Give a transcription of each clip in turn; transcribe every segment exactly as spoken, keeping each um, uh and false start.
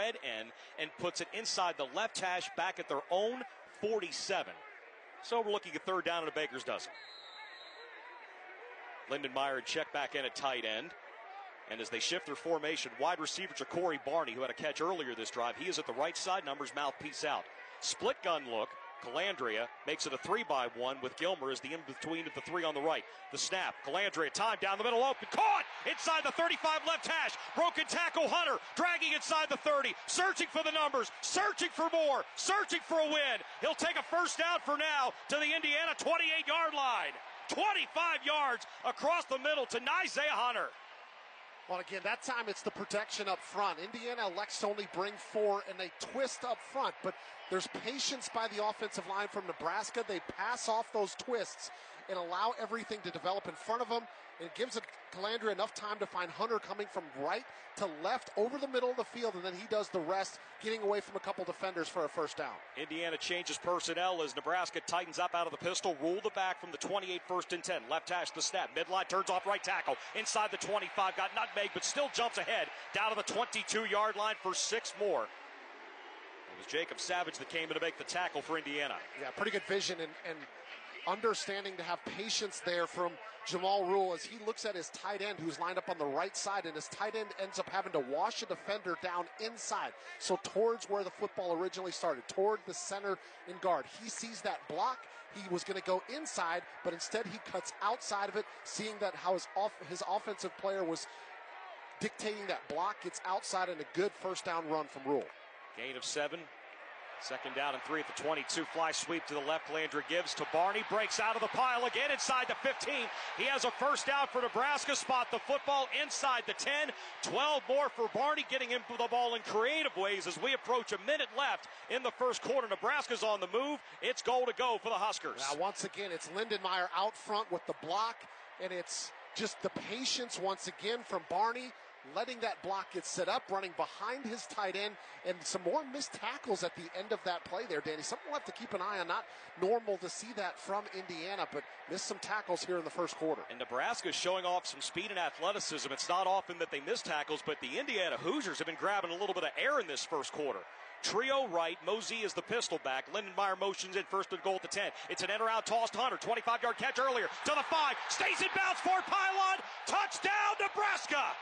red end and puts it inside the left hash back at their own forty-seven. So we're looking at third down and a baker's dozen. Lindenmeyer check back in at tight end. And as they shift their formation, wide receiver Ja'Cory Barney, who had a catch earlier this drive, he is at the right side, numbers mouthpiece out. Split gun look. Calandria makes it a three by one with Gilmer as the in-between of the three on the right. The snap. Calandria time down the middle open. Caught inside the thirty-five left hash. Broken tackle Hunter dragging inside the thirty. Searching for the numbers. Searching for more. Searching for a win. He'll take a first down for now to the Indiana twenty-eight yard line. twenty-five yards across the middle to Isaiah Hunter. Well, again, that time it's the protection up front. Indiana elects to only bring four, and they twist up front. But there's patience by the offensive line from Nebraska. They pass off those twists and allow everything to develop in front of them. And it gives Calandria enough time to find Hunter coming from right to left over the middle of the field, and then he does the rest, getting away from a couple defenders for a first down. Indiana changes personnel as Nebraska tightens up out of the pistol. Rule the back from the twenty-eight, first and ten. Left hash the snap. Midline turns off right tackle. Inside the twenty-five. Got nutmeg, but still jumps ahead. Down to the twenty-two yard line for six more. It was Jacob Savage that came in to make the tackle for Indiana. Yeah, pretty good vision and, and understanding to have patience there from Jamal Rule as he looks at his tight end who's lined up on the right side, and his tight end ends up having to wash a defender down inside. So towards where the football originally started, toward the center and guard. He sees that block. He was going to go inside, but instead he cuts outside of it, seeing that how his, off, his offensive player was dictating that block, gets outside, and a good first down run from Rule. Gain of seven. Second down and three at the twenty-two. Fly sweep to the left. Calandria gives to Barney. Breaks out of the pile again inside the fifteen. He has a first down for Nebraska. Spot the football inside the ten. twelve more for Barney, getting him the ball in creative ways as we approach a minute left in the first quarter. Nebraska's on the move. It's goal to go for the Huskers. Now, once again, it's Lindenmeyer out front with the block, and it's just the patience once again from Barney, letting that block get set up, running behind his tight end, and some more missed tackles at the end of that play there, Danny. Something we'll have to keep an eye on. Not normal to see that from Indiana, but missed some tackles here in the first quarter. And Nebraska's showing off some speed and athleticism. It's not often that they miss tackles, but the Indiana Hoosiers have been grabbing a little bit of air in this first quarter. Trio right, Mosey is the pistol back. Lindenmeyer motions in first and goal at the ten. It's an end-around toss to Hunter. twenty-five yard catch earlier to the five. Stays in bounds for pylon. Touchdown, Nebraska!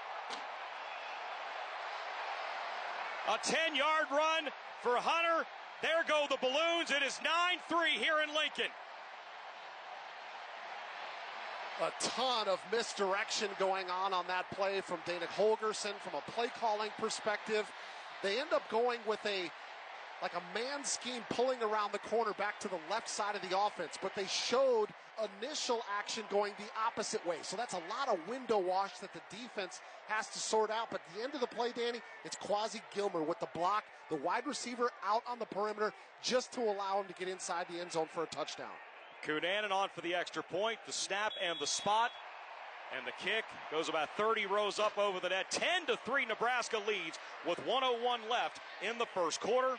A ten yard run for Hunter. There go the balloons. It is nine three here in Lincoln. A ton of misdirection going on on that play from Dana Holgerson from a play calling perspective. They end up going with a like a man scheme pulling around the corner back to the left side of the offense, but they showed initial action going the opposite way. So that's a lot of window wash that the defense has to sort out. But at the end of the play, Danny, it's Quasi Gilmer with the block, the wide receiver out on the perimeter just to allow him to get inside the end zone for a touchdown. Cunanan on for the extra point, the snap and the spot. And the kick goes about thirty rows up over the net. ten to three Nebraska leads with one oh one left in the first quarter.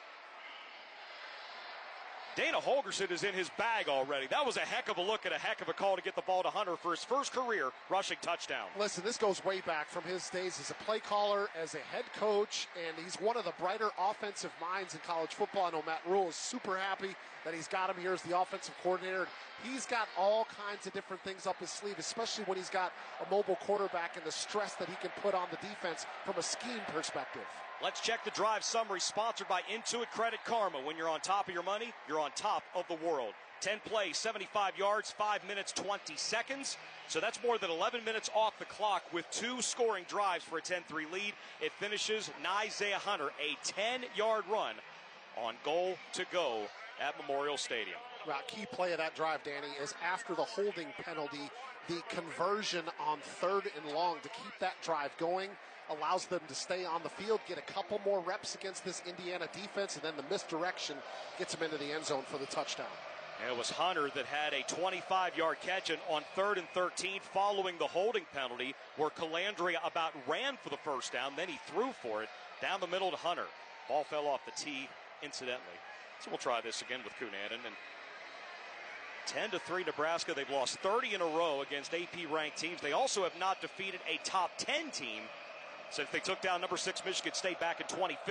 Dana Holgerson is in his bag already. That was a heck of a look and a heck of a call to get the ball to Hunter for his first career rushing touchdown. Listen, this goes way back from his days as a play caller, as a head coach, and he's one of the brighter offensive minds in college football. I know Matt Rule is super happy that he's got him here as the offensive coordinator. He's got all kinds of different things up his sleeve, especially when he's got a mobile quarterback and the stress that he can put on the defense from a scheme perspective. Let's check the drive summary, sponsored by Intuit Credit Karma. When you're on top of your money, you're on top of the world. ten plays, seventy-five yards, five minutes, twenty seconds. So that's more than eleven minutes off the clock with two scoring drives for a ten three lead. It finishes Isaiah Hunter, a ten yard run on goal to go at Memorial Stadium. Well, key play of that drive, Danny, is after the holding penalty, the conversion on third and long to keep that drive going allows them to stay on the field, get a couple more reps against this Indiana defense, and then the misdirection gets them into the end zone for the touchdown. And it was Hunter that had a twenty-five yard catch and on third and thirteen following the holding penalty where Calandria about ran for the first down, then he threw for it down the middle to Hunter. Ball fell off the tee incidentally. So we'll try this again with Cunanan. And ten to three Nebraska. They've lost thirty in a row against A P-ranked teams. They also have not defeated a top ten team since they took down number six Michigan State back in twenty fifteen.